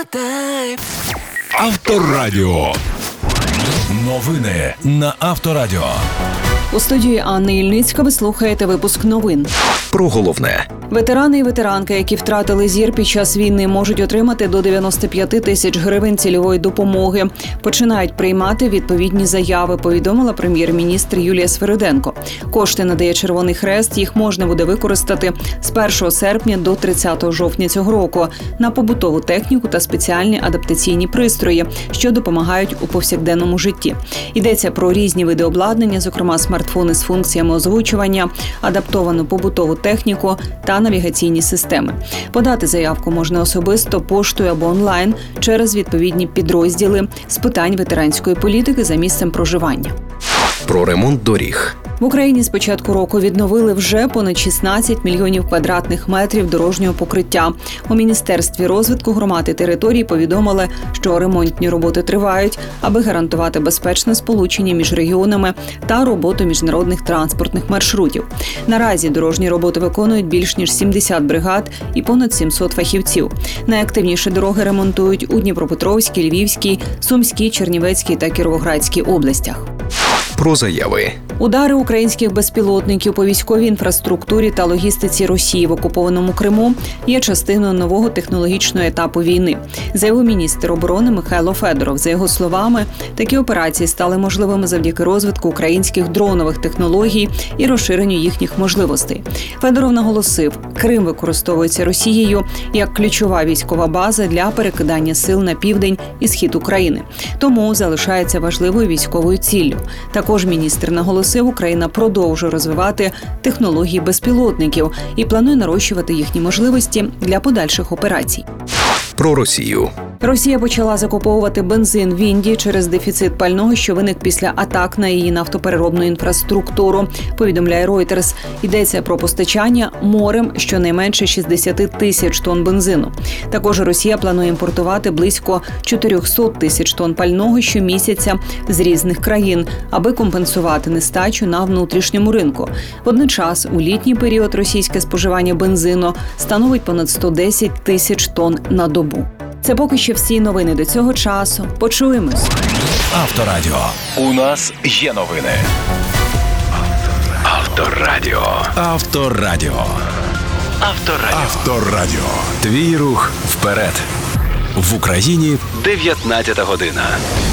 Авторадіо. Новини на Авторадіо. У студії Анни Ільницька ви слухаєте випуск новин. Про головне. Ветерани і ветеранки, які втратили зір під час війни, можуть отримати до 95 тисяч гривень цільової допомоги. Починають приймати відповідні заяви, повідомила прем'єр-міністр Юлія Свериденко. Кошти надає Червоний Хрест, їх можна буде використати з 1 серпня до 30 жовтня цього року на побутову техніку та спеціальні адаптаційні пристрої, що допомагають у повсякденному житті. Йдеться про різні види обладнання, зокрема смартфони з функціями озвучування, адаптовану побутову техніку та навігаційні системи. Подати заявку можна особисто, поштою або онлайн через відповідні підрозділи з питань ветеранської політики за місцем проживання. Про ремонт доріг. В Україні з початку року відновили вже понад 16 мільйонів квадратних метрів дорожнього покриття. У Міністерстві розвитку громад і територій повідомили, що ремонтні роботи тривають, аби гарантувати безпечне сполучення між регіонами та роботу міжнародних транспортних маршрутів. Наразі дорожні роботи виконують більш ніж 70 бригад і понад 700 фахівців. Найактивніші дороги ремонтують у Дніпропетровській, Львівській, Сумській, Чернівецькій та Кіровоградській областях. Про заяви. Удари українських безпілотників по військовій інфраструктурі та логістиці Росії в окупованому Криму є частиною нового технологічного етапу війни, заявив міністр оборони Михайло Федоров. За його словами, такі операції стали можливими завдяки розвитку українських дронових технологій і розширенню їхніх можливостей. Федоров наголосив, Крим використовується Росією як ключова військова база для перекидання сил на південь і схід України. Тому залишається важливою військовою ціллю. Також міністр наголосив, Україна продовжує розвивати технології безпілотників і планує нарощувати їхні можливості для подальших операцій. Про Росію. Росія почала закуповувати бензин в Індії через дефіцит пального, що виник після атак на її нафтопереробну інфраструктуру, повідомляє Reuters. Йдеться про постачання морем щонайменше 60 тисяч тонн бензину. Також Росія планує імпортувати близько 400 тисяч тонн пального щомісяця з різних країн, аби компенсувати нестачу на внутрішньому ринку. Водночас у літній період російське споживання бензину становить понад 110 тисяч тонн на добу. Це поки що всі новини до цього часу. Почуємось. Авторадіо. У нас є новини. Авторадіо. Авторадіо. Авторадіо. Авторадіо. Твій рух вперед. В Україні 19 година.